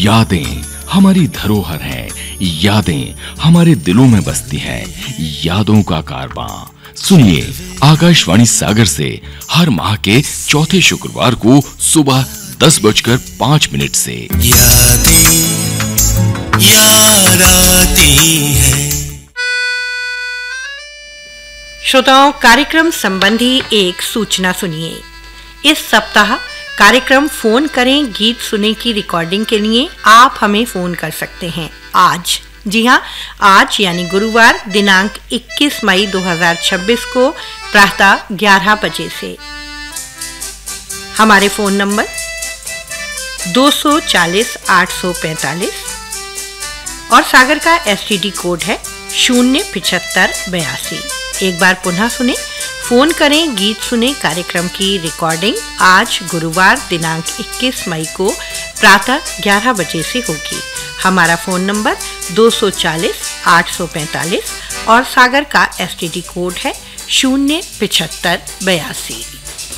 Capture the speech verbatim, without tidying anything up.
यादें हमारी धरोहर हैं, यादें हमारे दिलों में बसती हैं। यादों का कारवां सुनिए आकाशवाणी सागर से हर माह के चौथे शुक्रवार को सुबह दस बजकर पांच मिनट से। यादें याद आती हैं। श्रोताओं, कार्यक्रम संबंधी एक सूचना सुनिए। इस सप्ताह कार्यक्रम फोन करें गीत सुने की रिकॉर्डिंग के लिए आप हमें फोन कर सकते हैं आज, जी हाँ, आज यानी गुरुवार दिनांक इक्कीस मई दो हज़ार छब्बीस को प्रातः ग्यारह बजे से। हमारे फोन नंबर दो सौ चालीस आठ सौ पैंतालीस और सागर का एसटीडी कोड है शून्य पिछहत्तर बयासी। एक बार पुनः सुने, फोन करें गीत सुने कार्यक्रम की रिकॉर्डिंग आज गुरुवार दिनांक इक्कीस मई को प्रातः ग्यारह बजे से होगी। हमारा फोन नंबर दो सौ चालीस आठ सौ पैंतालीस और सागर का एसटीडी कोड है शून्य पिछहत्तर बयासी।